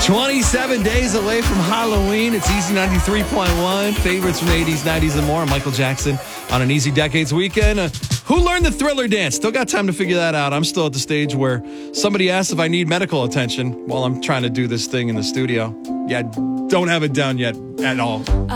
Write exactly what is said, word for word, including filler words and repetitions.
twenty-seven days away from Halloween. It's Easy ninety-three point one. Favorites from the eighties, nineties, and more. Michael Jackson on an Easy Decades weekend. Uh, who learned the Thriller dance? Still got time to figure that out. I'm still at the stage where somebody asks if I need medical attention while I'm trying to do this thing in the studio. Yeah, don't have it down yet at all.